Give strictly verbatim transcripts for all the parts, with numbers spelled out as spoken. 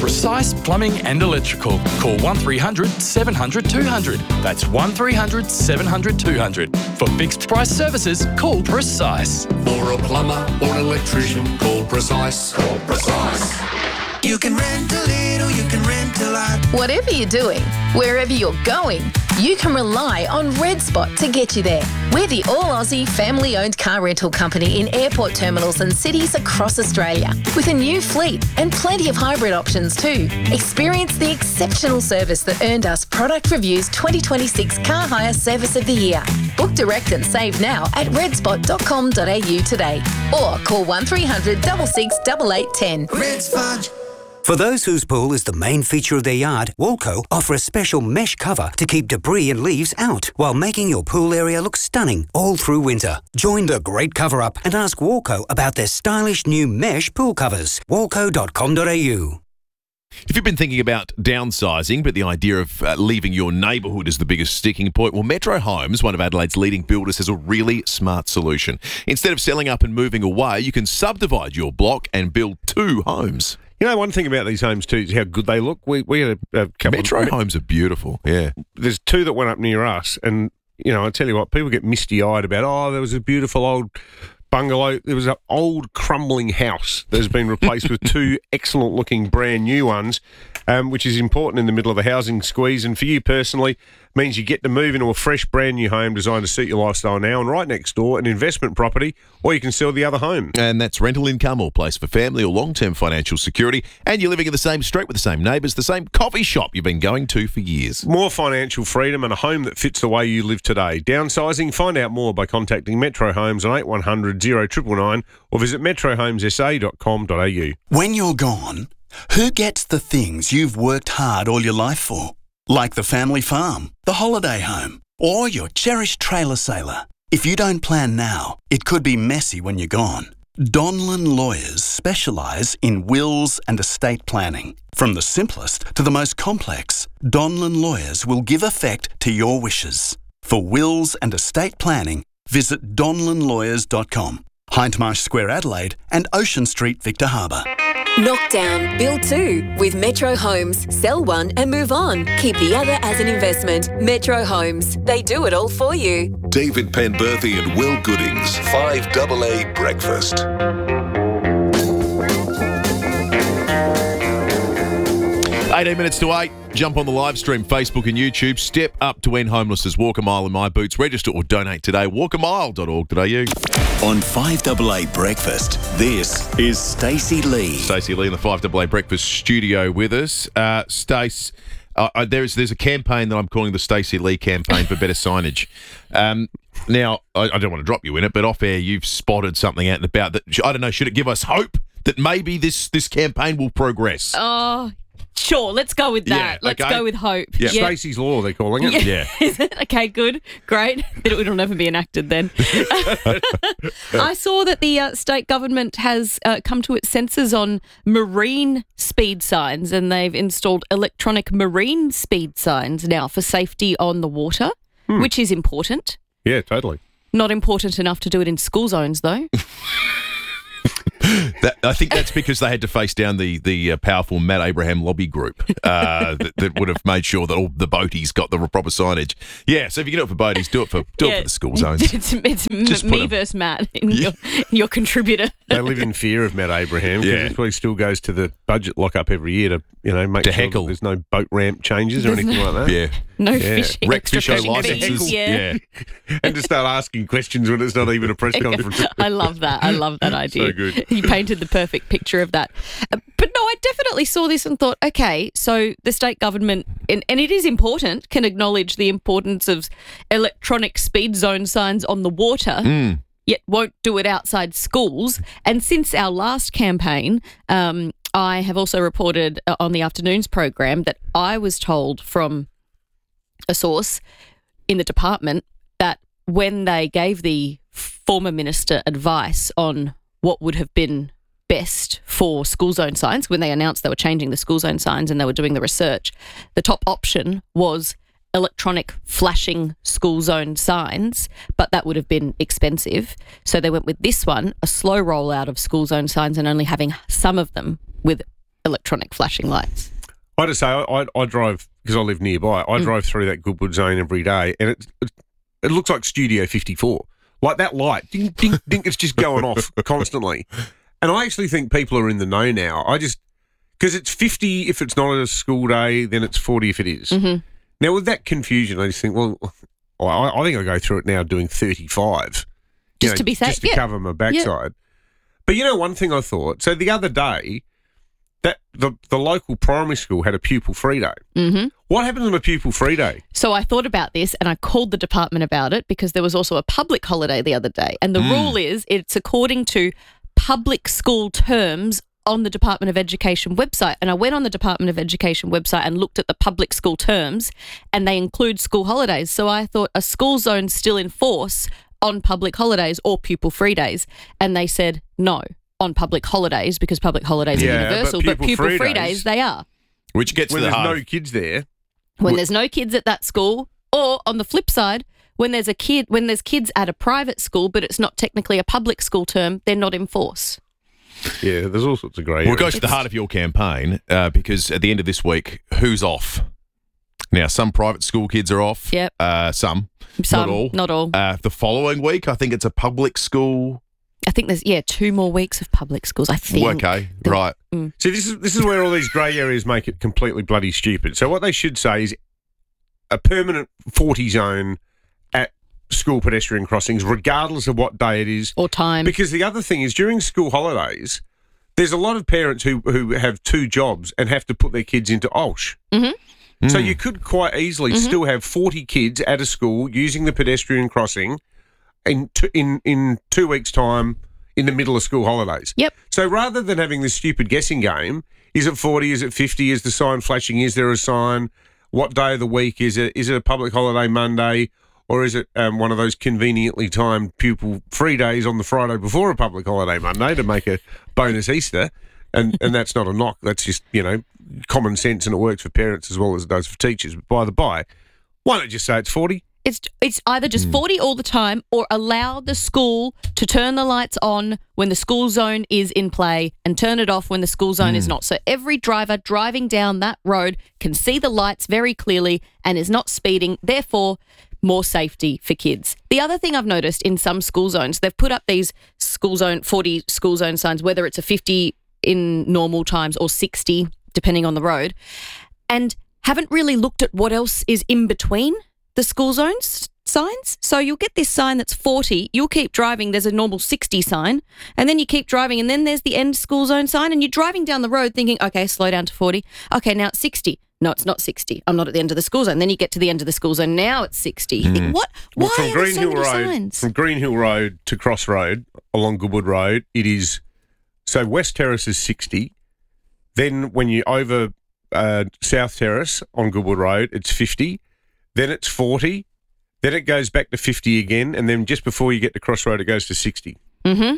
Precise Plumbing and Electrical. Call one three hundred seven hundred two hundred. That's one three hundred seven hundred two hundred. For fixed price services, call Precise. For a plumber or an electrician, call Precise. Call Precise. You can rent a little, you can rent a lot. Whatever you're doing, wherever you're going, you can rely on Red Spot to get you there. We're the all-Aussie family-owned car rental company in airport terminals and cities across Australia, with a new fleet and plenty of hybrid options too. Experience the exceptional service that earned us Product Review's twenty twenty-six Car Hire Service of the Year. Book direct and save now at red spot dot com dot a u today, or call one three hundred six six eight eight one zero. Red Spot. For those whose pool is the main feature of their yard, Walco offer a special mesh cover to keep debris and leaves out, while making your pool area look stunning all through winter. Join the great cover-up and ask Walco about their stylish new mesh pool covers. walco dot com dot a u. If you've been thinking about downsizing, but the idea of uh, leaving your neighbourhood is the biggest sticking point, well, Metro Homes, one of Adelaide's leading builders, has a really smart solution. Instead of selling up and moving away, you can subdivide your block and build two homes. You know, one thing about these homes too is how good they look. We we had a, a couple Metro of... homes are beautiful, yeah. There's two that went up near us, and, you know, I tell you what, people get misty-eyed about, oh, there was a beautiful old bungalow. There was an old crumbling house that has been replaced with two excellent-looking brand new ones, um, which is important in the middle of a housing squeeze. And for you personally, means you get to move into a fresh, brand new home designed to suit your lifestyle now, and right next door, an investment property, or you can sell the other home. And that's rental income or place for family or long-term financial security, and you're living in the same street with the same neighbours, the same coffee shop you've been going to for years. More financial freedom and a home that fits the way you live today. Downsizing? Find out more by contacting Metro Homes on eight one hundred oh nine nine nine or visit metro homes s a dot com dot a u. When you're gone, who gets the things you've worked hard all your life for? Like the family farm, the holiday home, or your cherished trailer sailor. If you don't plan now, it could be messy when you're gone. Donlan Lawyers specialise in wills and estate planning. From the simplest to the most complex, Donlan Lawyers will give effect to your wishes. For wills and estate planning, visit donlan lawyers dot com, Hindmarsh Square, Adelaide, and Ocean Street, Victor Harbour. Knock down, build two with Metro Homes. Sell one and move on. Keep the other as an investment. Metro Homes. They do it all for you. David Penberthy and Will Goodings. five A A Breakfast. eighteen minutes to eight. Jump on the live stream, Facebook and YouTube. Step up to end homelessness. Walk a mile in my boots. Register or donate today. walk a mile dot org dot a u. On five A A Breakfast, this is Stacey Lee. Stacey Lee in the five A A Breakfast studio with us. Uh, Stace, uh, there's there's a campaign that I'm calling the Stacey Lee campaign for better signage. Um, now, I, I don't want to drop you in it, but off air you've spotted something out and about that. I don't know. Should it give us hope that maybe this this campaign will progress? Oh. Sure, let's go with that. Yeah, let's okay. go with hope. Yeah. Stacey's Law, they're calling it. Yeah. Is it? Okay, good. Great. It'll never be enacted then. I saw that the uh, state government has uh, come to its senses on marine speed signs, and they've installed electronic marine speed signs now for safety on the water, hmm. which is important. Yeah, totally. Not important enough to do it in school zones, though. That, I think that's because they had to face down the the uh, powerful Matt Abraham lobby group uh, that, that would have made sure that all the boaties got the proper signage. Yeah, so if you can do it for boaties, do it for do yeah, it for the school zones. It's, it's m- me versus Matt, in Yeah. your, your contributor. They live in fear of Matt Abraham because Yeah. he probably still goes to the budget lockup every year to, you know, make To sure heckle. that there's no boat ramp changes or There's anything no- like that. Yeah. No Yeah. fishing, Wreck extra fish fishing licenses. fees, yeah. And to start asking questions when it's not even a press conference. I love that. I love that idea. So good. You painted the perfect picture of that. Uh, but no, I definitely saw this and thought, okay, so the state government, and, and it is important, can acknowledge the importance of electronic speed zone signs on the water. Mm. Yet won't do it outside schools. And since our last campaign, um, I have also reported uh, on the afternoons program that I was told from a source in the department that when they gave the former minister advice on what would have been best for school zone signs, when they announced they were changing the school zone signs and they were doing the research, the top option was electronic flashing school zone signs, but that would have been expensive. So they went with this one, a slow rollout of school zone signs and only having some of them with electronic flashing lights. I just say I, I, I drive because I live nearby. I Mm. drive through that Goodwood zone every day, and it it, it looks like Studio fifty-four. Like that light, ding, ding, ding. It's just going off constantly. And I actually think people are in the know now. I just because it's fifty if it's not a school day, then it's forty if it is. Mhm. Now with that confusion, I just think, well, I, I think I go through it now doing thirty-five, you Just to be safe, just to yeah. cover my backside. But you know, one thing I thought. So the other day, that the the local primary school had a pupil free day. Mm-hmm. What happens on a pupil free day? So I thought about this and I called the department about it because there was also a public holiday the other day. And the Mm. rule is it's according to public school terms on the Department of Education website. And I went on the Department of Education website and looked at the public school terms and they include school holidays. So I thought a school zone's still in force on public holidays or pupil free days. And they said no on public holidays because public holidays Yeah, are but universal. But pupil pupil, free free, days- days, they are. Which gets When to the there's heart. no kids there. When there's no kids at that school, or on the flip side, when there's a kid, when there's kids at a private school, but it's not technically a public school term, they're not in force. Yeah, there's all sorts of grey Well, it areas. goes to the heart of your campaign uh, because at the end of this week, who's off? Now, some private school kids are off. Yep. Uh, some, Some, not all. not all. Uh, the following week, I think it's a public school. I think there's yeah two more weeks of public schools. I think. Okay, right. See, this is this is where all these grey areas make it completely bloody stupid. So what they should say is a permanent forty zone at school pedestrian crossings, regardless of what day it is or time. Because the other thing is during school holidays, there's a lot of parents who who have two jobs and have to put their kids into O S H. Mm-hmm. So you could quite easily Mhm. still have forty kids at a school using the pedestrian crossing in two, in in two weeks' time in the middle of school holidays. Yep. So rather than having this stupid guessing game, is it forty? Is it fifty? Is the sign flashing? Is there a sign? What day of the week is it? Is it a public holiday Monday? Or is it um, one of those conveniently timed pupil free days on the Friday before a public holiday Monday to make a bonus Easter? And and that's not a knock. That's just, you know, common sense, and it works for parents as well as it does for teachers. But by the by, why don't you say it's forty? It's it's either just forty all the time or allow the school to turn the lights on when the school zone is in play and turn it off when the school zone is not. So every driver driving down that road can see the lights very clearly and is not speeding. Therefore, more safety for kids. The other thing I've noticed in some school zones, they've put up these school zone, forty school zone signs, whether it's a fifty in normal times or sixty, depending on the road, and haven't really looked at what else is in between the school zones signs. So you'll get this sign that's forty, you'll keep driving, there's a normal sixty sign, and then you keep driving and then there's the end school zone sign and you're driving down the road thinking, okay, slow down to forty. Okay, now it's sixty. No, it's not sixty. I'm not at the end of the school zone. Then you get to the end of the school zone. Now it's sixty. You think, what? Why Well, from are there Green so Hill many Road, signs? from Green Hill Road to Cross Road along Goodwood Road, it is so West Terrace is sixty. Then when you over uh, South Terrace on Goodwood Road, it's fifty. Then it's forty. Then it goes back to fifty again, and then just before you get to Cross Road, it goes to sixty. Mm-hmm.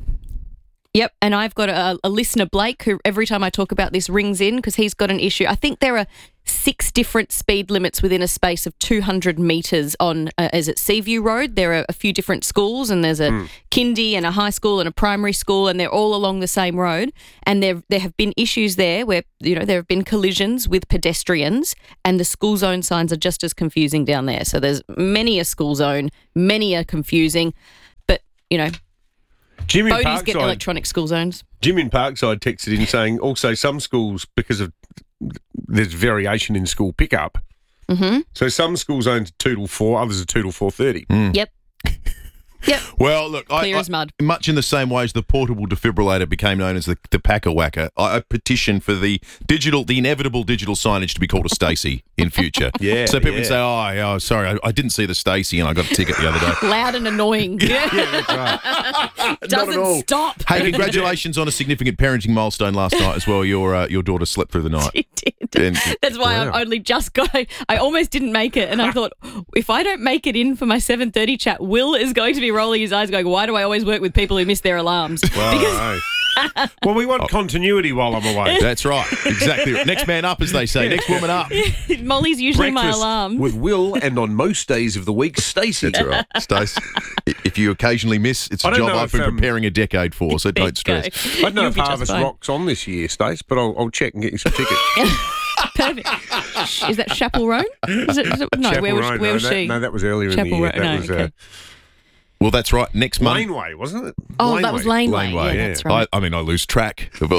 Yep, and I've got a, a listener, Blake, who every time I talk about this rings in because he's got an issue. I think there are six different speed limits within a space of two hundred metres on, uh, is it Seaview Road? There are a few different schools and there's a Mm. kindy and a high school and a primary school and they're all along the same road. And there there have been issues there where, you know, there have been collisions with pedestrians and the school zone signs are just as confusing down there. So there's many a school zone, many are confusing, but, you know, Jim in Bodie's get Parkside, electronic school zones. Jim in Parkside texted in saying also some schools, because of there's variation in school pickup, Mm-hmm. so some school zones are two till four, others are two till four thirty. Yep. Yep. Well, look, I, Clear I- as mud. much in the same way as the portable defibrillator became known as the, the Packer Whacker, I, I petition for the digital, the inevitable digital signage to be called a Stacey in future. Yeah, So people yeah. can say, oh, yeah, oh sorry, I, I didn't see the Stacey and I got a ticket the other day. Loud and annoying. Yeah, that's right. Doesn't all. stop. Hey, congratulations on a significant parenting milestone last night as well. Your uh, your daughter slept through the night. It did. And- That's why Wow. I only just got. I almost didn't make it, and I thought if I don't make it in for my seven thirty chat, Will is going to be rolling his eyes, going, "Why do I always work with people who miss their alarms?" Well, because I know. Well, we want continuity while I'm away. That's right. Exactly. Next man up, as they say. Next woman up. Molly's usually my Breakfast alarm. with Will, and on most days of the week, Stacey. That's right. Stace, if you occasionally miss, it's a I don't job know I've if, been um, preparing a decade for, so don't stress. I don't know You'll if be just Harvest fine. Rock's on this year, Stace, but I'll, I'll check and get you some tickets. Perfect. Is that Chapel Roan? Is it, is it, no, Chapel where was, Roan, where no, was that, she? No, that was earlier in Chapel the year. Roan, That no, was okay. uh, Well, that's right. Next month. Laneway, wasn't it? Oh, that was Laneway. Laneway. Yeah, that's right. I, I mean, I lose track. Um,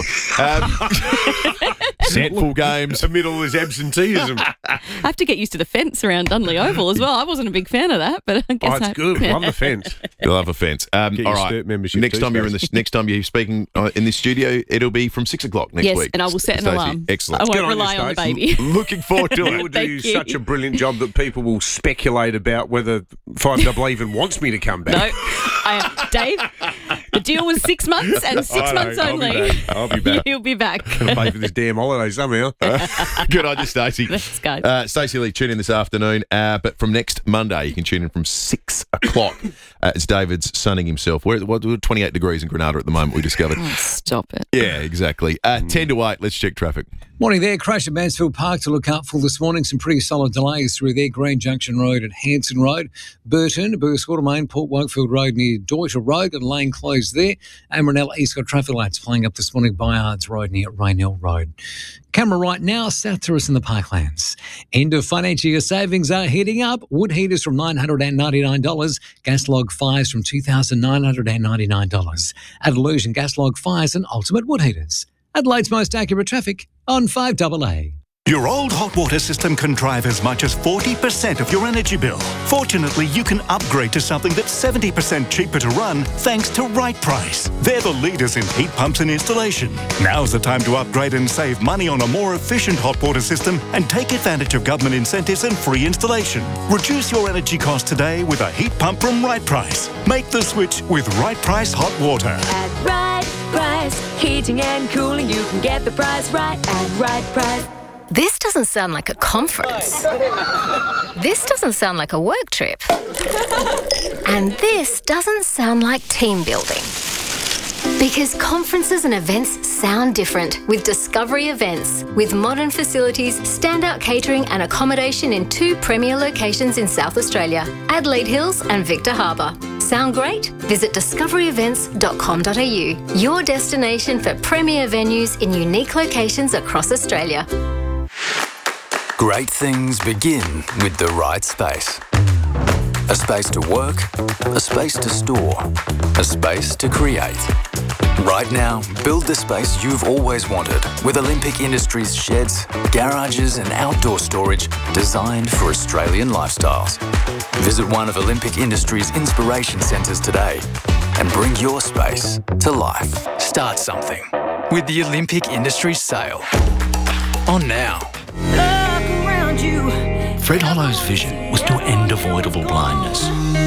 Sandful games. Amid all this absenteeism. I have to get used to the fence around Dunley Oval as well. I wasn't a big fan of that, but I guess Oh, it's I, good. Love the fence. You love a fence. Um, Get all your right. Sturt membership Next too, time you're in the Stacey. next time you're speaking uh, in this studio, it'll be from six o'clock next yes, week. and I will set an Stacey, alarm. Excellent. I Good won't on you, rely on the Stace. baby. Looking forward to You it. will do Thank you. such a brilliant job that people will speculate about whether Five Double A even wants me to come back. No, I, Dave, the deal was six months and six I know, months I'll be only. back. I'll be back. You'll be back. Pay for this damn holiday somehow. Good on you, Stacey. Thanks, guys. Uh, Stacey Lee, tune in this afternoon. Uh, but from next Monday, you can tune in from six o'clock. Uh, it's David's sunning himself. We're at what, we're twenty-eight degrees in Grenada at the moment, we discovered. Oh, stop it. Yeah, exactly. Uh, ten to eight, let's check traffic. Morning there. Crash at Mansfield Park to look out for this morning. Some pretty solid delays through there. Green Junction Road at Hanson Road. Burton, Burgess Main, Port Wakefield Road near Deuter Road. Got a lane closed there. Amaranell East got traffic lights playing up this morning. Byards Road near Raynell Road. Camera right now, south to us in the Parklands. End of financial year savings are heading up. Wood heaters from nine hundred ninety-nine dollars. Gas log fires from two thousand nine hundred ninety-nine dollars. At Illusion, gas log fires and ultimate wood heaters. Adelaide's most accurate traffic on five double A. Your old hot water system can drive as much as forty percent of your energy bill. Fortunately, you can upgrade to something that's seventy percent cheaper to run thanks to Right Price. They're the leaders in heat pumps and installation. Now's the time to upgrade and save money on a more efficient hot water system and take advantage of government incentives and free installation. Reduce your energy costs today with a heat pump from Right Price. Make the switch with Right Price Hot Water. At Right Price, heating and cooling, you can get the price right at Right Price. This doesn't sound like a conference. This doesn't sound like a work trip. And this doesn't sound like team building. Because conferences and events sound different with Discovery Events. With modern facilities, standout catering and accommodation in two premier locations in South Australia, Adelaide Hills and Victor Harbour. Sound great? Visit discovery events dot com dot a u, your destination for premier venues in unique locations across Australia. Great things begin with the right space. A space to work, a space to store, a space to create. Right now, build the space you've always wanted with Olympic Industries sheds, garages and outdoor storage designed for Australian lifestyles. Visit one of Olympic Industries' inspiration centres today and bring your space to life. Start something with the Olympic Industries sale. On now. Fred Hollow's vision was to end avoidable blindness.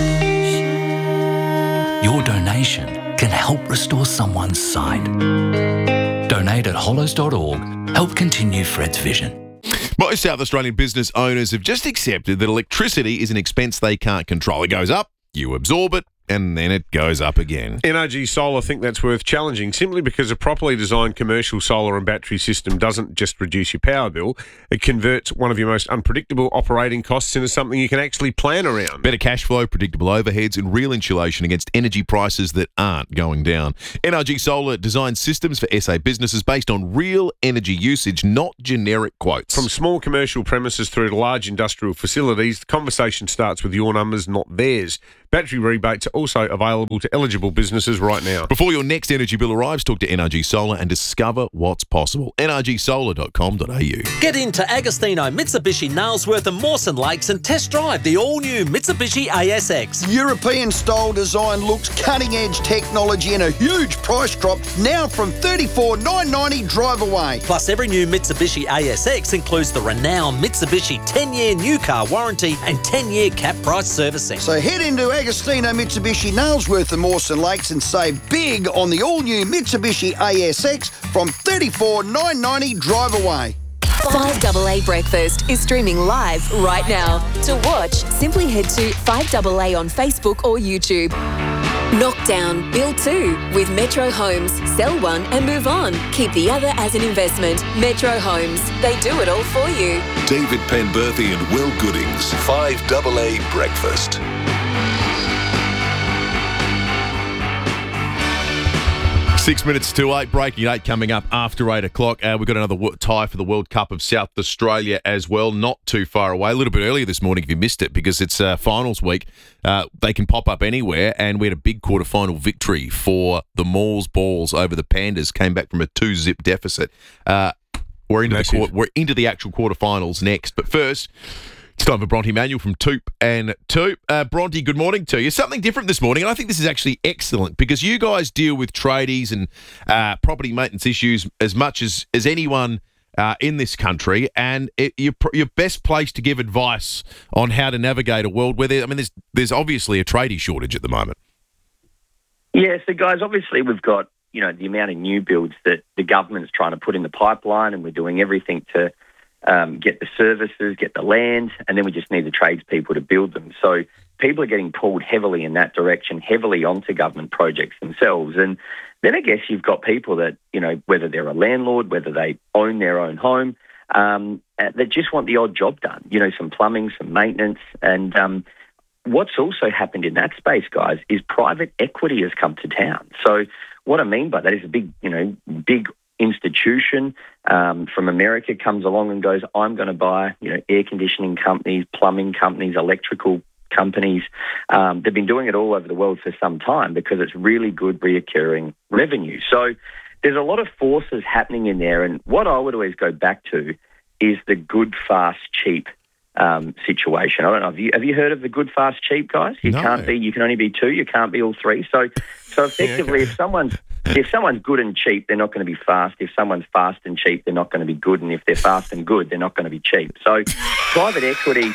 Your donation can help restore someone's sight. Donate at hollows dot org. Help continue Fred's vision. Most South Australian business owners have just accepted that electricity is an expense they can't control. It goes up, you absorb it, and then it goes up again. N R G Solar think that's worth challenging simply because a properly designed commercial solar and battery system doesn't just reduce your power bill, it converts one of your most unpredictable operating costs into something you can actually plan around. Better cash flow, predictable overheads, and real insulation against energy prices that aren't going down. N R G Solar designs systems for S A businesses based on real energy usage, not generic quotes. From small commercial premises through to large industrial facilities, the conversation starts with your numbers, not theirs. Battery rebates are also available to eligible businesses right now. Before your next energy bill arrives, talk to N R G Solar and discover what's possible. N R G solar dot com dot a u. Get into Agostino, Mitsubishi, Nailsworth and Mawson Lakes and test drive the all-new Mitsubishi A S X. European-style design looks, cutting-edge technology and a huge price drop now from thirty-four thousand nine hundred ninety dollars drive away. Plus, every new Mitsubishi A S X includes the renowned Mitsubishi ten-year new car warranty and ten-year cap price servicing. So head into Agostino, Mitsubishi, Nailsworth and Mawson Lakes and save big on the all-new Mitsubishi A S X from thirty-four thousand nine hundred ninety dollars drive away. five double A Breakfast is streaming live right now. To watch, simply head to five double A on Facebook or YouTube. Knock down, build two with Metro Homes. Sell one and move on. Keep the other as an investment. Metro Homes. They do it all for you. David Penberthy and Will Goodings. five double A Breakfast. Six minutes to eight, breaking eight coming up after eight o'clock. Uh, we've got another w- tie for the World Cup of South Australia as well, not too far away. A little bit earlier this morning if you missed it, because it's uh, finals week. Uh, they can pop up anywhere, and we had a big quarterfinal victory for the Mauls Balls over the Pandas. Came back from a two-zip deficit. Uh, we're into the quar- we're into the actual quarterfinals next, but first. It's time for Bronte Manuel from Toop and Toop. Uh, Bronte, good morning to you. Something different this morning, and I think this is actually excellent because you guys deal with tradies and uh, property maintenance issues as much as, as anyone uh, in this country, and it, you're, you're best placed to give advice on how to navigate a world where there, I mean, there's, there's obviously a tradie shortage at the moment. Yeah, so guys, obviously we've got, you know, the amount of new builds that the government's trying to put in the pipeline, and we're doing everything to Um, get the services, get the land, and then we just need the tradespeople to build them. So people are getting pulled heavily in that direction, heavily onto government projects themselves. And then I guess you've got people that, you know, whether they're a landlord, whether they own their own home, um, that just want the odd job done, you know, some plumbing, some maintenance. And um, what's also happened in that space, guys, is private equity has come to town. So what I mean by that is a big, you know, big institution um, from America comes along and goes, I'm going to buy, you know, air conditioning companies, plumbing companies, electrical companies. Um, they've been doing it all over the world for some time because it's really good reoccurring revenue. So there's a lot of forces happening in there. And what I would always go back to is the good, fast, cheap um, situation. I don't know. Have you have you heard of the good, fast, cheap, guys? You No. can't be. You can only be two. You can't be all three. So, so effectively, if someone's if someone's good and cheap, they're not going to be fast. If someone's fast and cheap, they're not going to be good. And if they're fast and good, they're not going to be cheap. So, private equity,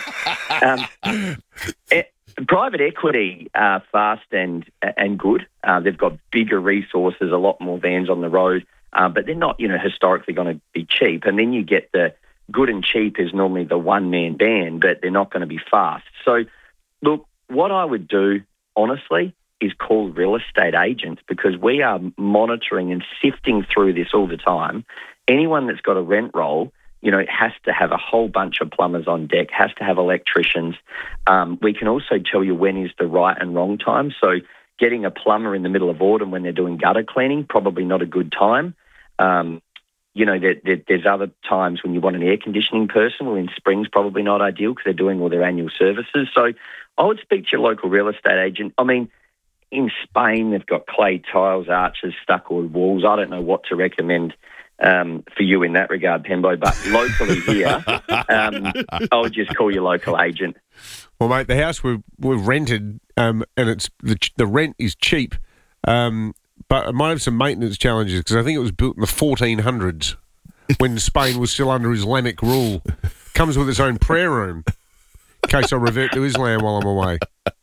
um, e- private equity, uh, fast and and good. Uh, they've got bigger resources, a lot more vans on the road, uh, but they're not, you know, historically going to be cheap. And then you get the good and cheap is normally the one-man band, but they're not going to be fast. So, look, what I would do, honestly, is call real estate agents because we are monitoring and sifting through this all the time. Anyone that's got a rent roll, you know, has to have a whole bunch of plumbers on deck, has to have electricians. Um, we can also tell you when is the right and wrong time. So getting a plumber in the middle of autumn when they're doing gutter cleaning, probably not a good time. Um, You know, there, there, there's other times when you want an air conditioning person. Well, in spring's probably not ideal because they're doing all their annual services. So I would speak to your local real estate agent. I mean, in Spain, they've got clay tiles, arches, stucco walls. I don't know what to recommend um, for you in that regard, Pembo, but locally here, um, I would just call your local agent. Well, mate, the house we've, we've rented, um, and it's the, the rent is cheap, um, but it might have some maintenance challenges because I think it was built in the fourteen hundreds when Spain was still under Islamic rule. Comes with its own prayer room in case I revert to Islam while I'm away.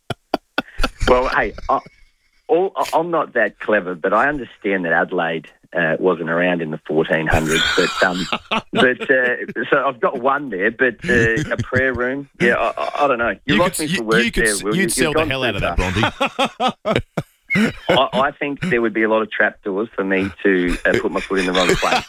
Well, hey, I, all, I'm not that clever, but I understand that Adelaide uh, wasn't around in the fourteen hundreds. But um, but uh, so I've got one there, but uh, a prayer room. Yeah, I, I, I don't know. You, You lost could- me for you- words you could- there, Will. you'd You- sell you've the gone hell out of too that, far. I, I think there would be a lot of trapdoors for me to uh, put my foot in the wrong place.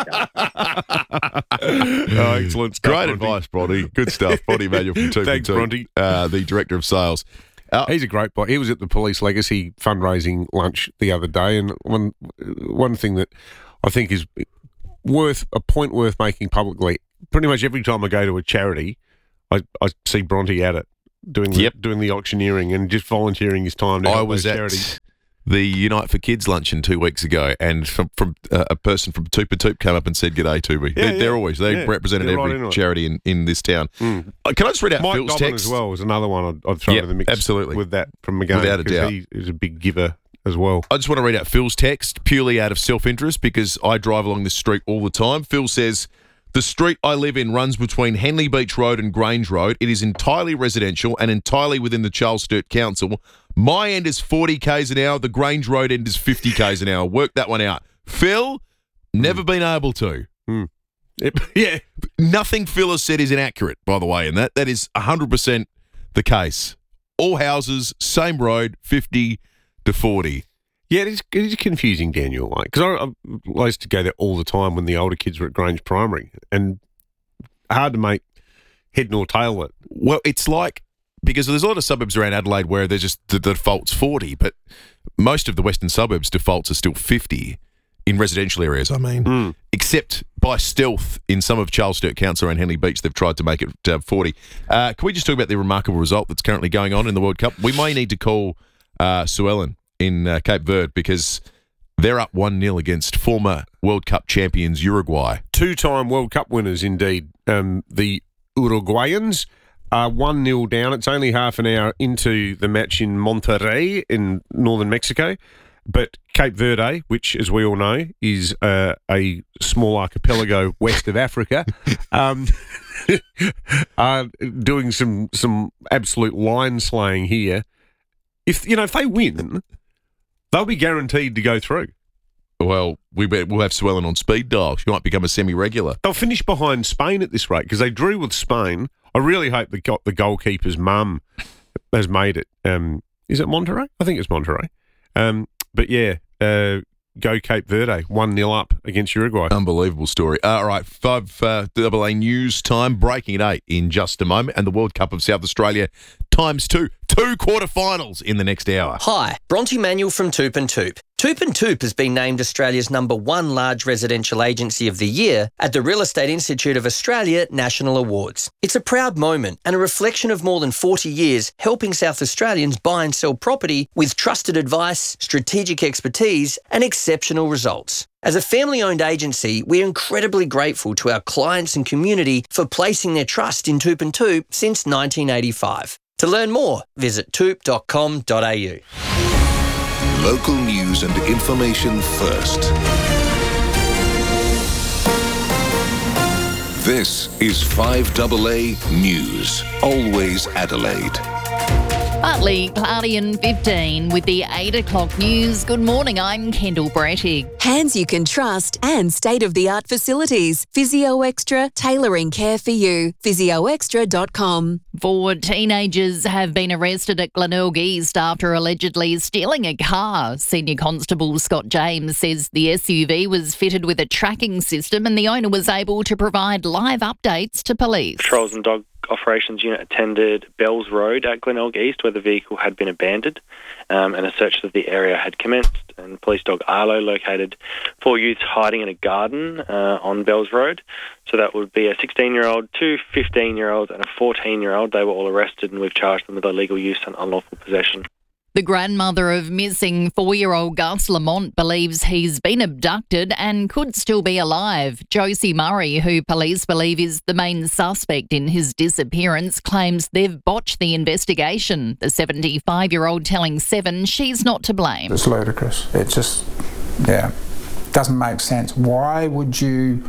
In that regard. Oh, excellent stuff. Great advice, Bronte. Good stuff. Bronte Manuel from Two Thanks, Bronte. uh, the Director of Sales. Uh, He's a great boy. He was at the Police Legacy fundraising lunch the other day, and one one thing that I think is worth a point worth making publicly. Pretty much every time I go to a charity, I, I see Bronte at it doing the, Yep. doing the auctioneering and just volunteering his time to I help was those at charities. the Unite for Kids luncheon two weeks ago, and from, from uh, a person from Toopa Toop came up and said g'day to me. Yeah, they're, yeah. they're always they Yeah, represented they're right every into it. charity in, in this town. Mm. Uh, can I just read out Mike Phil's Dobbin text as well was another one I'd, I'd throw Yep, into the mix. absolutely. with that from McGann. Without a doubt. He is a big giver as well. I just want to read out Phil's text purely out of self-interest because I drive along this street all the time. Phil says, the street I live in runs between Henley Beach Road and Grange Road. It is entirely residential and entirely within the Charles Sturt Council. My end is forty kays an hour. The Grange Road end is fifty kays an hour. Work that one out. Phil, never been able to. Mm. It, yeah. Nothing Phil has said is inaccurate, by the way, and that, that is one hundred percent the case. All houses, same road, fifty to forty. Yeah, it is, it is confusing, Daniel. Because I, I used to go there all the time when the older kids were at Grange Primary, and hard to make head nor tail it. Well, it's like, because there's a lot of suburbs around Adelaide where there's just the, the default's forty, but most of the western suburbs defaults are still fifty in residential areas, I mean. Mm. Except by stealth in some of Charles Sturt Council around Henley Beach, they've tried to make it uh, forty. Uh, can we just talk about the remarkable result that's currently going on in the World Cup? We may need to call uh, Sue Ellen in uh, Cape Verde because they're up one nil against former World Cup champions Uruguay. Two-time World Cup winners, indeed. Um, the Uruguayans are one nil down. It's only half an hour into the match in Monterrey in northern Mexico. But Cape Verde, which, as we all know, is uh, a small archipelago west of Africa, um, are doing some some absolute line slaying here. If you know, if they win, they'll be guaranteed to go through. Well, we bet we'll have Sue Ellen on speed dial. She might become a semi-regular. They'll finish behind Spain at this rate because they drew with Spain. I really hope the go- the goalkeeper's mum has made it. Um, is it Monterrey? I think it's Monterrey. Um, but yeah, uh, go Cape Verde, one nil up against Uruguay. Unbelievable story. Uh, all right, five uh, double A news time, breaking at eight in just a moment, and the World Cup of South Australia times two. Two quarterfinals in the next hour. Hi, Bronte Manuel from Toop and Toop. Toop and Toop has been named Australia's number one large residential agency of the year at the Real Estate Institute of Australia National Awards. It's a proud moment and a reflection of more than forty years helping South Australians buy and sell property with trusted advice, strategic expertise and exceptional results. As a family-owned agency, we're incredibly grateful to our clients and community for placing their trust in Toop and Toop since nineteen eighty-five. To learn more, visit toop dot com dot a u. Local news and information first. This is five double A News. Always Adelaide. Partly cloudy and fifteen with the eight o'clock news. Good morning, I'm Kendall Brettig. Hands you can trust and state-of-the-art facilities. Physio Extra, tailoring care for you. physio extra dot com. Four teenagers have been arrested at Glenelg East after allegedly stealing a car. Senior Constable Scott James says the S U V was fitted with a tracking system and the owner was able to provide live updates to police. Patrols and dog operations unit attended Bells Road at Glenelg East where the vehicle had been abandoned um, and a search of the area had commenced, and police dog Arlo located four youths hiding in a garden uh, on Bells Road. So that would be a sixteen-year-old, two fifteen-year-olds and a fourteen-year-old. They were all arrested and we've charged them with illegal use and unlawful possession. The grandmother of missing four-year-old Gus Lamont believes he's been abducted and could still be alive. Josie Murray, who police believe is the main suspect in his disappearance, claims they've botched the investigation. The seventy-five-year-old telling Seven she's not to blame. It's ludicrous. It just, yeah, doesn't make sense. Why would you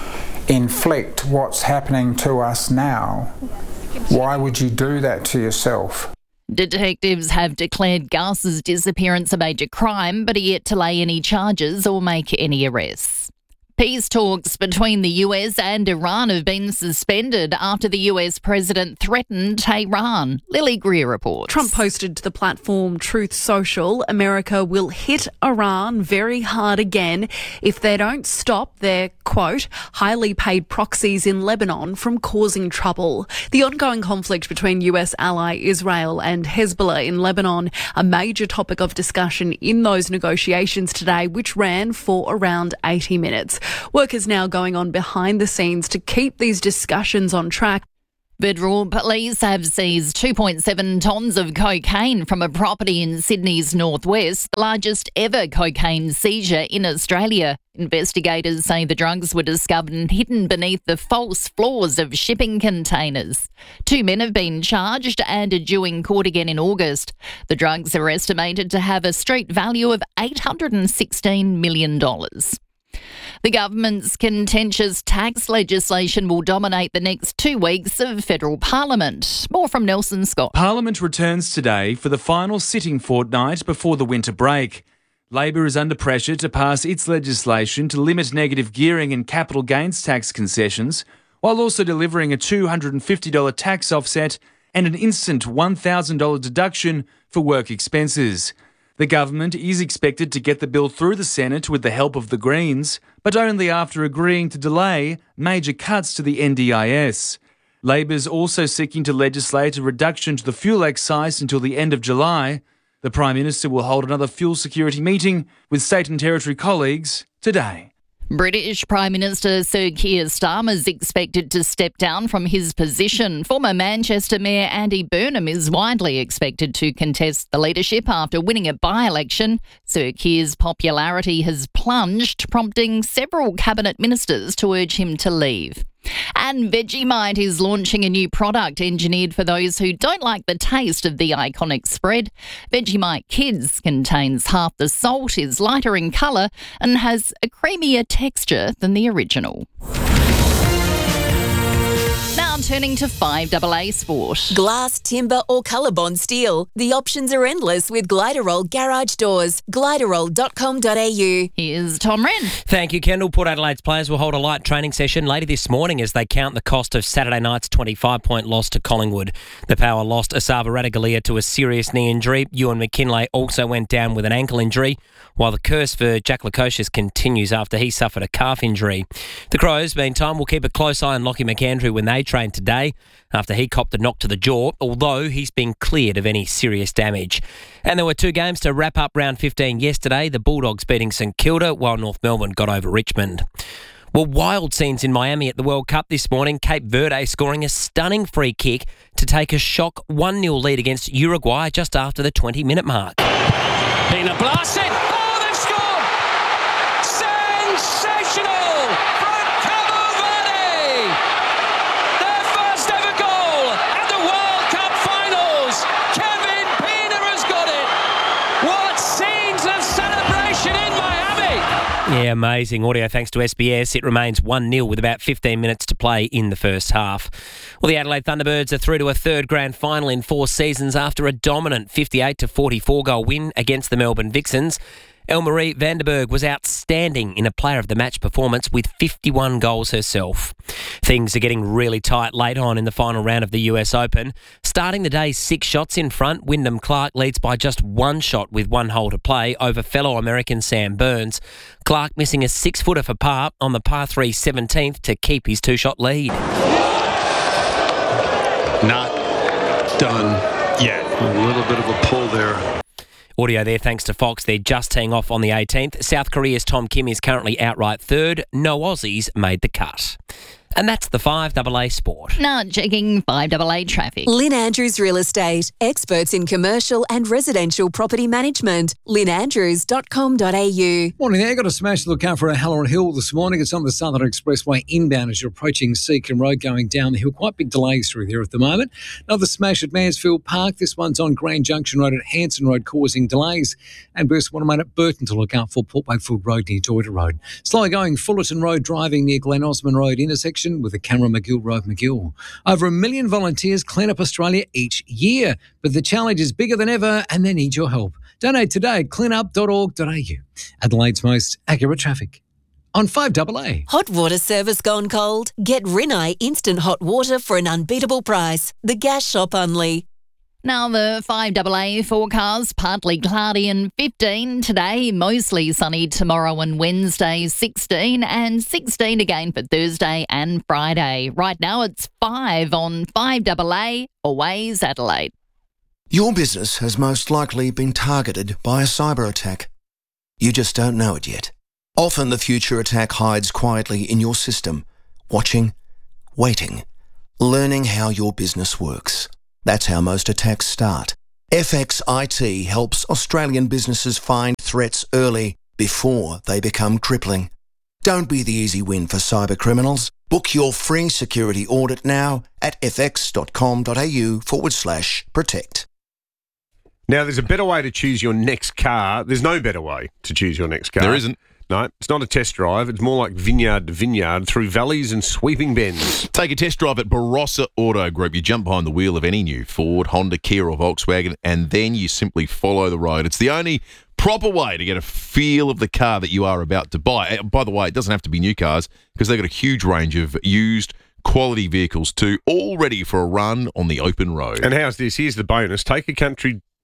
inflict what's happening to us now? Why would you do that to yourself? Detectives have declared Gus's disappearance a major crime, but are yet to lay any charges or make any arrests. Peace talks between the U S and Iran have been suspended after the U S president threatened Tehran. Lily Greer reports. Trump posted to the platform Truth Social, America will hit Iran very hard again if they don't stop their, quote, highly paid proxies in Lebanon from causing trouble. The ongoing conflict between U S ally Israel and Hezbollah in Lebanon, a major topic of discussion in those negotiations today, which ran for around eighty minutes. Work is now going on behind the scenes to keep these discussions on track. Federal police have seized two point seven tonnes of cocaine from a property in Sydney's northwest, the largest ever cocaine seizure in Australia. Investigators say the drugs were discovered and hidden beneath the false floors of shipping containers. Two men have been charged and are due in court again in August. The drugs are estimated to have a street value of eight hundred sixteen million dollars. The government's contentious tax legislation will dominate the next two weeks of federal parliament. More from Nelson Scott. Parliament returns today for the final sitting fortnight before the winter break. Labor is under pressure to pass its legislation to limit negative gearing and capital gains tax concessions, while also delivering a two hundred fifty dollars tax offset and an instant one thousand dollars deduction for work expenses. The government is expected to get the bill through the Senate with the help of the Greens, but only after agreeing to delay major cuts to the N D I S. Labor's also seeking to legislate a reduction to the fuel excise until the end of July. The Prime Minister will hold another fuel security meeting with state and territory colleagues today. British Prime Minister Sir Keir Starmer is expected to step down from his position. Former Manchester Mayor Andy Burnham is widely expected to contest the leadership after winning a by-election. Sir Keir's popularity has plunged, prompting several cabinet ministers to urge him to leave. And Vegemite is launching a new product engineered for those who don't like the taste of the iconic spread. Vegemite Kids contains half the salt, is lighter in colour and has a creamier texture than the original. Now turning to five A A Sport. Glass, timber or ColourBond steel. The options are endless with Gliderol Garage Doors. gliderol dot com dot a u. Here's Tom Wren. Thank you, Kendall. Port Adelaide's players will hold a light training session later this morning as they count the cost of Saturday night's twenty-five point loss to Collingwood. The Power lost Asava Ratugolea to a serious knee injury. Ewan McKinlay also went down with an ankle injury, while the curse for Jack Lukosius continues after he suffered a calf injury. The Crows, meantime, will keep a close eye on Lockie McAndrew when they train today after he copped a knock to the jaw, although he's been cleared of any serious damage. And there were two games to wrap up round fifteen yesterday, the Bulldogs beating St Kilda while North Melbourne got over Richmond. Well, wild scenes in Miami at the World Cup this morning. Cape Verde scoring a stunning free kick to take a shock one nil lead against Uruguay just after the twenty-minute mark. Pina blasted. Oh, they've scored! Sensational from Cabo Verde! Their first ever goal at the World Cup finals. Kevin Pina has got it. What scenes of celebration in Miami! Yeah, amazing. Audio thanks to S B S. It remains one nil with about fifteen minutes to play in the first half. Well, the Adelaide Thunderbirds are through to a third grand final in four seasons after a dominant fifty-eight to forty-four goal win against the Melbourne Vixens. Elmarie Vandenberg was outstanding in a player of the match performance with fifty-one goals herself. Things are getting really tight late on in the final round of the U S Open. Starting the day six shots in front, Wyndham Clark leads by just one shot with one hole to play over fellow American Sam Burns. Clark missing a six-footer for par on the par three seventeenth to keep his two-shot lead. Not done yet. A little bit of a pull there. Audio there thanks to Fox. They're just teeing off on the eighteenth. South Korea's Tom Kim is currently outright third. No Aussies made the cut. And that's the five A A Sport. Now checking five A A traffic. Lynn Andrews Real Estate. Experts in commercial and residential property management. lynn andrews dot com dot a u. Morning there. Got a smash look out for a Halloran Hill this morning. It's on the Southern Expressway inbound as you're approaching Seacombe Road going down the hill. Quite big delays through there at the moment. Another smash at Mansfield Park. This one's on Grand Junction Road at Hanson Road causing delays. And burst one made at Burton to look out for Port Wakefield Road near Doyter Road. Slower going Fullerton Road driving near Glen Osmond Road intersection with the camera McGill Road McGill. Over a million volunteers clean up Australia each year, but the challenge is bigger than ever and they need your help. Donate today at clean up dot org dot a u. Adelaide's most accurate traffic on five A A. Hot water service gone cold? Get Rinnai instant hot water for an unbeatable price. The Gas Shop only. Now the five A A forecast, partly cloudy and fifteen today, mostly sunny tomorrow and Wednesday, sixteen, and sixteen again for Thursday and Friday. Right now it's five on five A A, always Adelaide. Your business has most likely been targeted by a cyber attack. You just don't know it yet. Often the future attack hides quietly in your system, watching, waiting, learning how your business works. That's how most attacks start. F X I T helps Australian businesses find threats early before they become crippling. Don't be the easy win for cyber criminals. Book your free security audit now at fx.com.au forward slash protect. Now, there's a better way to choose your next car. There's no better way to choose your next car. There isn't. No, it's not a test drive. It's more like vineyard to vineyard through valleys and sweeping bends. Take a test drive at Barossa Auto Group. You jump behind the wheel of any new Ford, Honda, Kia or Volkswagen, and then you simply follow the road. It's the only proper way to get a feel of the car that you are about to buy. By the way, it doesn't have to be new cars because they've got a huge range of used quality vehicles too, all ready for a run on the open road. And how's this? Here's the bonus. Take a country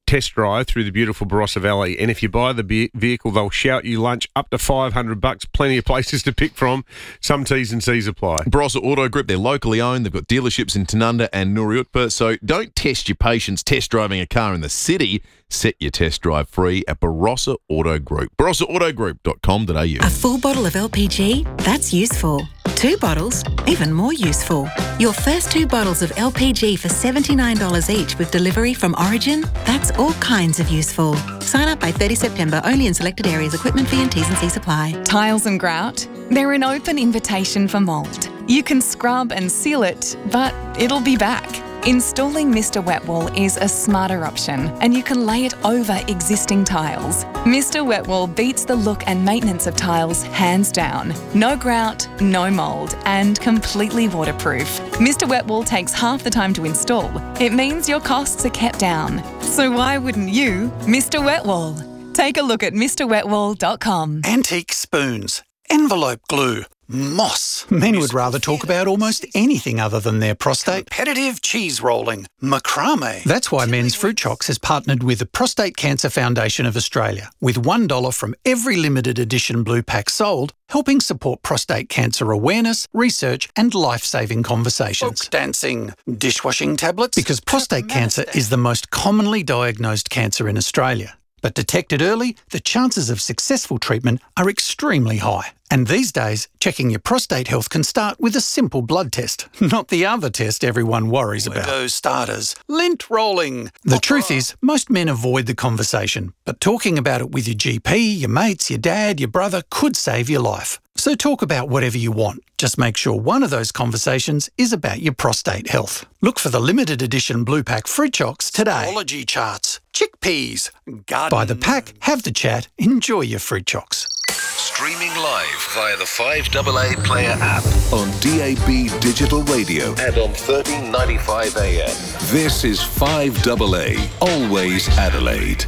test drive through the beautiful Barossa Valley. And if you buy the be- vehicle, they'll shout you lunch up to five hundred bucks. Plenty of places to pick from. Some T's and C's apply. Barossa Auto Group, they're locally owned. They've got dealerships in Tanunda and Nuriutpa. So don't test your patience test driving a car in the city. Set your test drive free at Barossa Auto Group. barossa auto group dot com dot a u. A full bottle of L P G? That's useful. Two bottles? Even more useful. Your first two bottles of L P G for seventy-nine dollars each with delivery from Origin? That's all kinds of useful. Sign up by thirtieth September, only in selected areas. Equipment fee and T's and C's apply. Tiles and grout? They're an open invitation for mould. You can scrub and seal it, but it'll be back. Installing Mister Wet Wall is a smarter option, and you can lay it over existing tiles. Mister Wet Wall beats the look and maintenance of tiles hands down. No grout, no mould, and completely waterproof. Mister Wet Wall takes half the time to install. It means your costs are kept down. So why wouldn't you, Mister Wet Wall? Take a look at Mr wet wall dot com. Antique spoons, envelope glue, moss. Men would rather talk about almost anything other than their prostate. Competitive cheese rolling, macrame. That's why Men's Fruit Chocks has partnered with the Prostate Cancer Foundation of Australia, with one dollar from every limited edition blue pack sold, helping support prostate cancer awareness, research and life-saving conversations. Book dancing, dishwashing tablets. Because prostate cancer is the most commonly diagnosed cancer in Australia. But detected early, the chances of successful treatment are extremely high. And these days, checking your prostate health can start with a simple blood test, not the other test everyone worries about. Those starters, lint rolling. The truth is, most men avoid the conversation, but talking about it with your G P, your mates, your dad, your brother could save your life. So talk about whatever you want. Just make sure one of those conversations is about your prostate health. Look for the limited edition Blue Pack Fruit Chocks today. Biology charts, chickpeas, garden. Buy the pack, have the chat, enjoy your Fruit Chocks. Streaming live via the five A A Player app on D A B Digital Radio and on thirteen ninety-five A M. This is five A A, always Adelaide.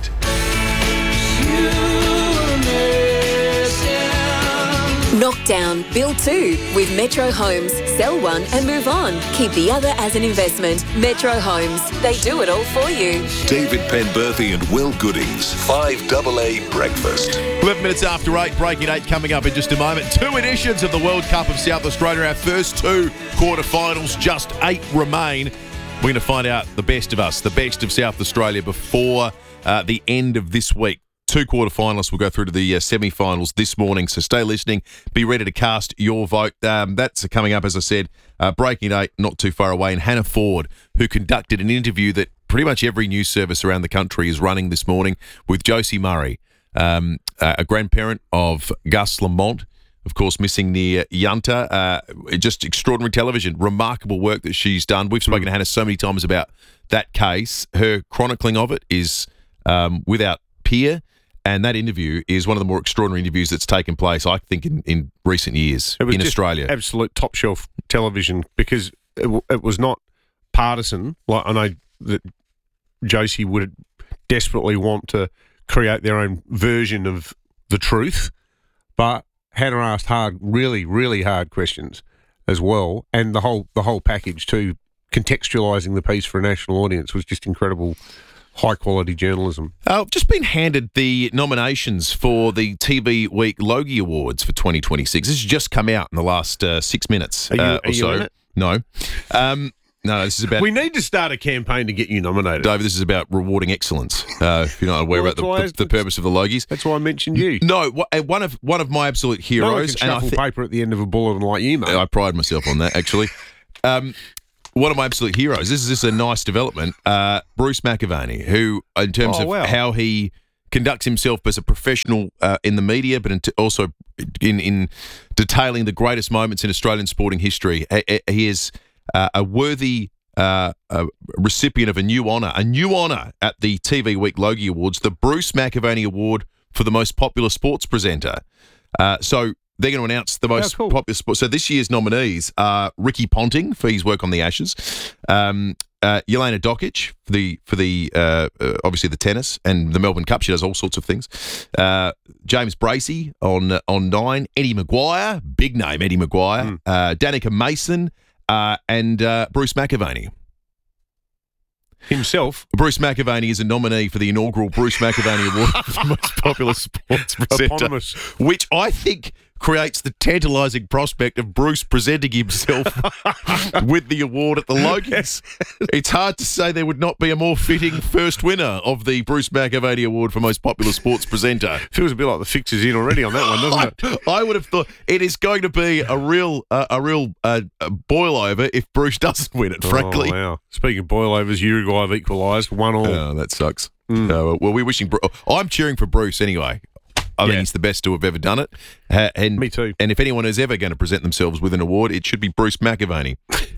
Knockdown, build two with Metro Homes. Sell one and move on. Keep the other as an investment. Metro Homes. They do it all for you. David Penberthy and Will Goodings. five A A Breakfast. eleven minutes after eight, breaking eight coming up in just a moment. Two editions of the World Cup of South Australia. Our first two quarterfinals, just eight remain. We're going to find out the best of us, the best of South Australia before uh, the end of this week. Two quarterfinalists will go through to the uh, semi-finals this morning, so stay listening. Be ready to cast your vote. Um, that's coming up, as I said, uh, breaking eight, not too far away. And Hannah Ford, who conducted an interview that pretty much every news service around the country is running this morning with Josie Murray, um, uh, a grandparent of Gus Lamont, of course, missing near Yunta. Uh, just extraordinary television, remarkable work that she's done. We've spoken to Hannah so many times about that case. Her chronicling of it is um, without peer. And that interview is one of the more extraordinary interviews that's taken place, I think, in, in recent years it was in just Australia. Absolute top shelf television, because it, w- it was not partisan. Like I know that Josie would desperately want to create their own version of the truth, but Hannah asked hard, really, really hard questions as well, and the whole the whole package too, contextualising the piece for a national audience was just incredible. High-quality journalism. Uh, I've just been handed the nominations for the T V Week Logie Awards for twenty twenty-six. This has just come out in the last uh, six minutes Are you, uh, are or you so. in it? No. Um, no, this is about... We need to start a campaign to get you nominated. David, this is about rewarding excellence, uh, if you're not aware Well, about the, that's the, the purpose of the Logies. That's why I mentioned you. No, wha- uh, one of one of my absolute heroes... No one can shuffle thi- paper at the end of a bulletin like you, mate. I pride myself on that, actually. Um, one of my absolute heroes, this is just a nice development, uh, Bruce McAvaney, who, in terms Oh, of wow. how he conducts himself as a professional uh, in the media, but in t- also in, in detailing the greatest moments in Australian sporting history, he, he is uh, a worthy uh, a recipient of a new honour, a new honour at the T V Week Logie Awards, the Bruce McAvaney Award for the most popular sports presenter. Uh, so... They're going to announce the most Oh, cool. popular sport. So this year's nominees are Ricky Ponting for his work on the Ashes, um, uh, Yelena Dokic for the for the uh, uh, obviously the tennis and the Melbourne Cup. She does all sorts of things. Uh, James Bracey on uh, on nine. Eddie Maguire, big name Eddie Maguire. Mm. Uh, Danica Mason uh, and uh, Bruce McAvaney. himself. Bruce McAvaney is a nominee for the inaugural Bruce McAvaney Award for the most popular sports presenter, Eponymous. which I think creates the tantalising prospect of Bruce presenting himself with the award at the Logies. It's hard to say there would not be a more fitting first winner of the Bruce McAvaney Award for most popular sports presenter. Feels a bit like the fix is in already on that one, doesn't it? I, I would have thought it is going to be a real uh, a real uh, boil over if Bruce doesn't win it, frankly. Oh, wow. Speaking of boil overs, Uruguay have equalised, one all. Oh, that sucks. Mm. Uh, well, we're wishing. Bru- I'm cheering for Bruce anyway. I think Yeah. he's the best to have ever done it. Uh, and, Me too. And if anyone is ever going to present themselves with an award, it should be Bruce McAvaney.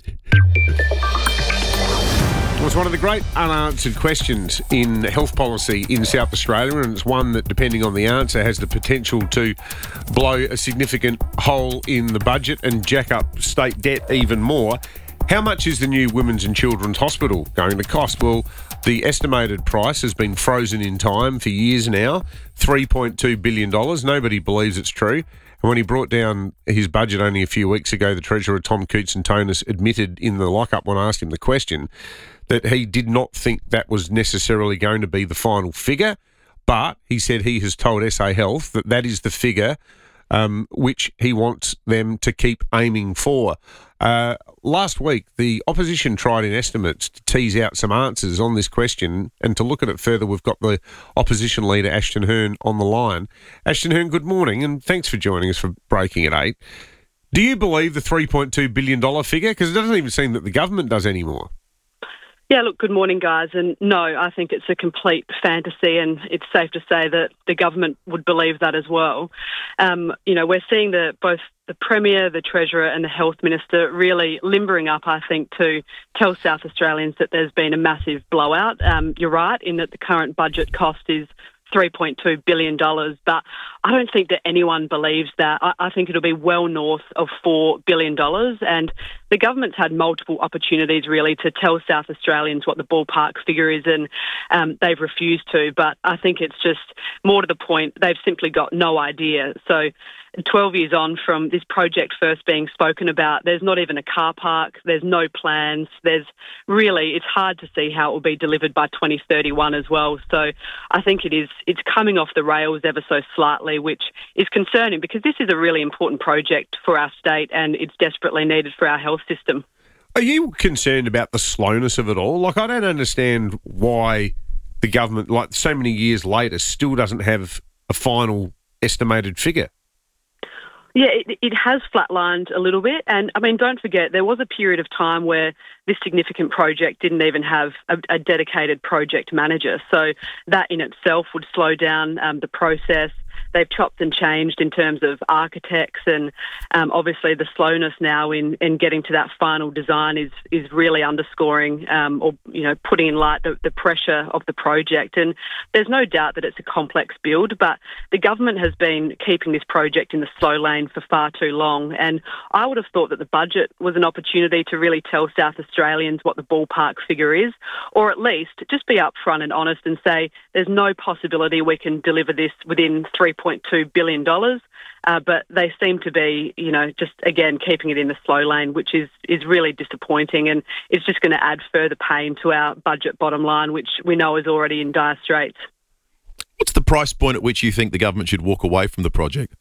Well, it's one of the great unanswered questions in health policy in South Australia, and it's one that, depending on the answer, has the potential to blow a significant hole in the budget and jack up state debt even more. How much is the new Women's and Children's Hospital going to cost? Well, the estimated price has been frozen in time for years now, three point two billion dollars. Nobody believes it's true. And when he brought down his budget only a few weeks ago, the Treasurer, Tom Koutsantonis, admitted in the lockup when I asked him the question that he did not think that was necessarily going to be the final figure, but he said he has told S A Health that that is the figure um, which he wants them to keep aiming for. Uh, last week, the opposition tried in estimates to tease out some answers on this question, and to look at it further, we've got the opposition leader, Ashton Hearn, on the line. Ashton Hearn, good morning, and thanks for joining us for Breaking at eight. Do you believe the three point two billion dollars figure? Because it doesn't even seem that the government does anymore. Yeah, look, good morning, guys. And no, I think it's a complete fantasy, and it's safe to say that the government would believe that as well. Um, you know, we're seeing the both the Premier, the Treasurer and the Health Minister really limbering up, I think, to tell South Australians that there's been a massive blowout. Um, you're right in that the current budget cost is three point two billion dollars, but I don't think that anyone believes that. I, I think it'll be well north of four billion dollars, and the government's had multiple opportunities really to tell South Australians what the ballpark figure is, and um, they've refused to, but I think it's just more to the point, they've simply got no idea. So twelve years on from this project first being spoken about, there's not even a car park, there's no plans, there's really, it's hard to see how it will be delivered by twenty thirty-one as well. So I think it is, it's coming off the rails ever so slightly, which is concerning because this is a really important project for our state and it's desperately needed for our health system. Are you concerned about the slowness of it all? Like, I don't understand why the government, like so many years later, still doesn't have a final estimated figure. Yeah, it, it has flatlined a little bit. And, I mean, don't forget, there was a period of time where this significant project didn't even have a, a dedicated project manager. So that in itself would slow down um, the process. They've chopped and changed in terms of architects, and um, obviously the slowness now in, in getting to that final design is is really underscoring um, or, you know, putting in light the, the pressure of the project. And there's no doubt that it's a complex build, but the government has been keeping this project in the slow lane for far too long. And I would have thought that the budget was an opportunity to really tell South Australians what the ballpark figure is, or at least just be upfront and honest and say there's no possibility we can deliver this within three point two billion dollars, uh, but they seem to be, you know, just, again, keeping it in the slow lane, which is, is really disappointing, and it's just going to add further pain to our budget bottom line, which we know is already in dire straits. What's the price point at which you think the government should walk away from the project?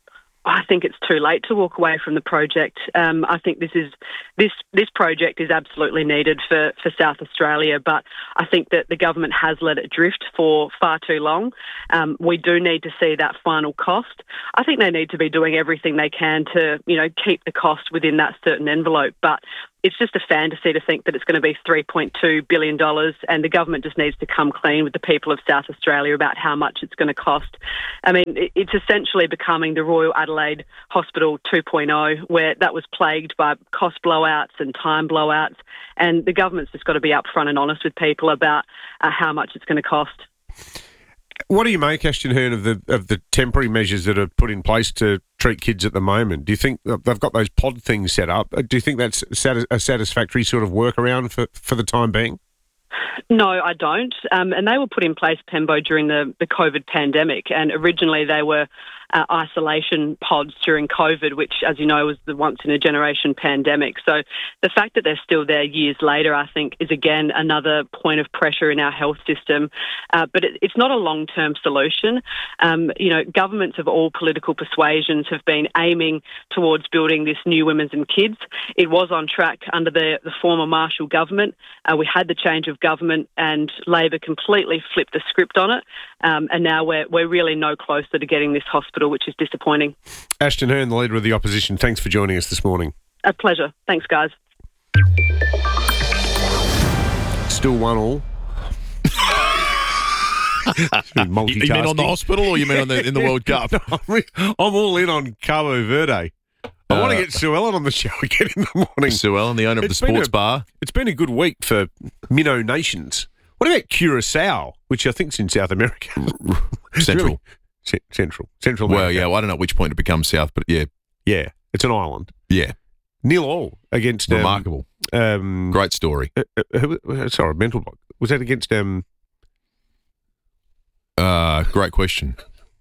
I think it's too late to walk away from the project. Um, I think this is this this project is absolutely needed for, for South Australia, but I think that the government has let it drift for far too long. Um, we do need to see that final cost. I think they need to be doing everything they can to, you know, keep the cost within that certain envelope, but it's just a fantasy to think that it's going to be three point two billion dollars, and the government just needs to come clean with the people of South Australia about how much it's going to cost. I mean, it's essentially becoming the Royal Adelaide Hospital two point oh, where that was plagued by cost blowouts and time blowouts, and the government's just got to be upfront and honest with people about uh, how much it's going to cost. What do you make, Ashton Hearn, of the of the temporary measures that are put in place to treat kids at the moment? Do you think they've got those pod things set up? Do you think that's a satisfactory sort of workaround for, for the time being? No, I don't. Um, and they were put in place, Pembo, during the, the COVID pandemic. And originally they were uh, isolation pods during COVID, which, as you know, was the once-in-a-generation pandemic. So the fact that they're still there years later, I think, is again another point of pressure in our health system. Uh, but it, it's not a long-term solution. Um, you know, governments of all political persuasions have been aiming towards building this new women's and kids. It was on track under the, the former Marshall government. Uh, we had the change of government and Labor completely flipped the script on it. Um, and now we're, we're really no closer to getting this hospital, which is disappointing. Ashton Hearn, the Leader of the Opposition, thanks for joining us this morning. A pleasure. Thanks, guys. Still one all. You mean on the hospital or you mean on the, in the World Cup? No, I'm, re- I'm all in on Cabo Verde. I uh, want to get Sue Ellen on the show again in the morning. Sue Ellen, the owner of it's the sports a, bar. It's been a good week for Minnow nations. What about Curacao, which I think's in South America? Central. Really? C- central. Central Well, America. yeah, well, I don't know at which point it becomes South, but yeah. Yeah, it's an island. Yeah. Nil all against... Um, Remarkable. Um, Great story. Uh, uh, who, sorry, mental block. Was that against... Um, Uh, great question.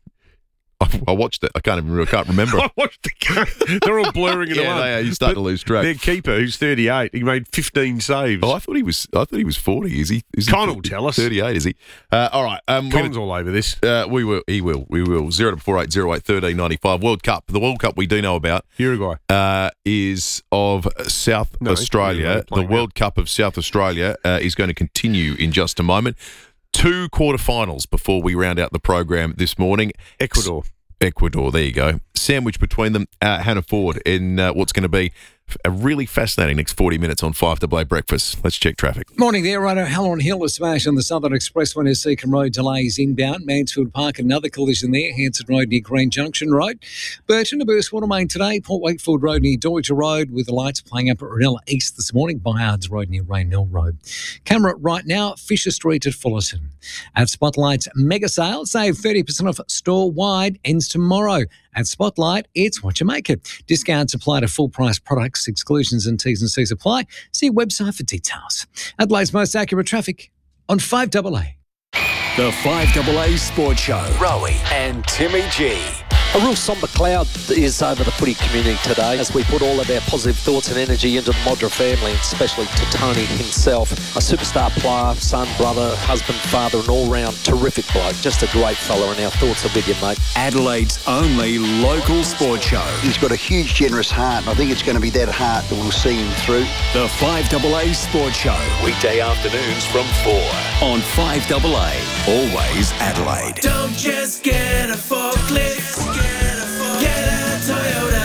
I, I watched it. I can't even. I can't remember. I watched the game. They're all blurring into yeah, one. they are. You start But to lose track. Their keeper, who's thirty-eight, he made fifteen saves. Oh, I thought he was. I thought he was forty. Is he? Is Con he will tell us. Thirty-eight. Is he? Uh, all right. Um, Con's all over this. Uh, we will. He will. We will. Zero to four eight zero eight thirteen ninety five. World Cup. The World Cup we do know about. Uruguay uh, is of South no, Australia. The World out. Cup of South Australia uh, is going to continue in just a moment. Two quarterfinals before we round out the program this morning. Ecuador. Ecuador, there you go. Sandwich between them, uh, Hannah Ford, in uh, what's going to be a really fascinating next forty minutes on five double A Breakfast. Let's check traffic. Morning there, right. Hallon Hill, a smash on the Southern Expressway near Seacombe Road, delays inbound. Mansfield Park, another collision there. Hanson Road near Green Junction Road. Burton, a burst water main today. Port Wakefield Road near Deuter Road, with the lights playing up at Ranella East this morning. Byards Road near Raynell Road. Camera right now, Fisher Street at Fullerton. At Spotlight's mega sale, save thirty percent off store-wide, ends tomorrow. At Spotlight, it's what you make it. Discounts apply to full-price products. Exclusions and T's and C's apply. See website for details. Adelaide's most accurate traffic on five double A. The five double A Sports Show. Rowie and Timmy G. A real sombre cloud is over the footy community today as we put all of our positive thoughts and energy into the Modra family, especially to Tony himself, a superstar player, son, brother, husband, father, an all-round terrific bloke. Just a great fella, and our thoughts are with you, mate. Adelaide's only local sports show. He's got a huge, generous heart, and I think it's going to be that heart that will see him through. The five double A Sports Show. Weekday afternoons from four on five double A. Always Adelaide. Don't just get a forklift. Get a Toyota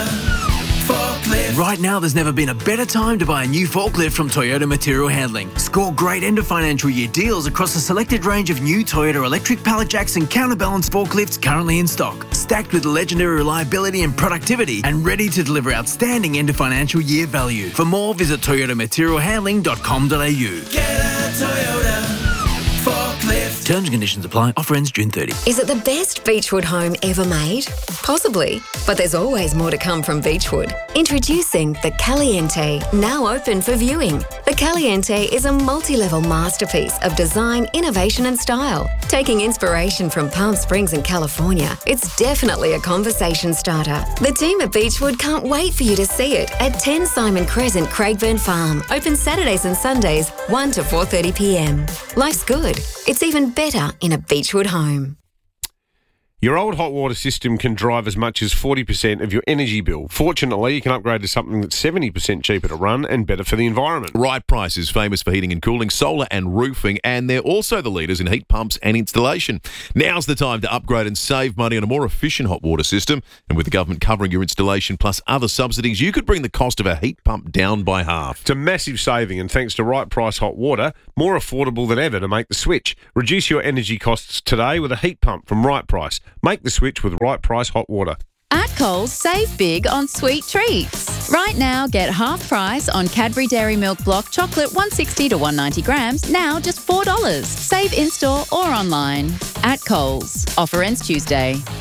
forklift. Right now, there's never been a better time to buy a new forklift from Toyota Material Handling. Score great end of financial year deals across a selected range of new Toyota electric pallet jacks and counterbalance forklifts currently in stock. Stacked with legendary reliability and productivity and ready to deliver outstanding end of financial year value. For more, visit toyota material handling dot com dot a u. Get a Toyota forklift. Terms and conditions apply. Offer ends June thirtieth. Is it the best Beechwood home ever made? Possibly, but there's always more to come from Beechwood. Introducing the Caliente, now open for viewing. The Caliente is a multi-level masterpiece of design, innovation and style. Taking inspiration from Palm Springs and California, it's definitely a conversation starter. The team at Beechwood can't wait for you to see it at ten Simon Crescent, Craigburn Farm. Open Saturdays and Sundays, one to four thirty p m. Life's good. It's even better in a Beechwood home. Your old hot water system can drive as much as forty percent of your energy bill. Fortunately, you can upgrade to something that's seventy percent cheaper to run and better for the environment. Right Price is famous for heating and cooling, solar and roofing, and they're also the leaders in heat pumps and installation. Now's the time to upgrade and save money on a more efficient hot water system. And with the government covering your installation plus other subsidies, you could bring the cost of a heat pump down by half. It's a massive saving, and thanks to Right Price Hot Water, more affordable than ever to make the switch. Reduce your energy costs today with a heat pump from Right Price. Make the switch with Right Price Hot Water. At Coles, save big on sweet treats. Right now, get half price on Cadbury Dairy Milk Block Chocolate one sixty to one ninety grams, now just four dollars. Save in-store or online. At Coles. Offer ends Tuesday.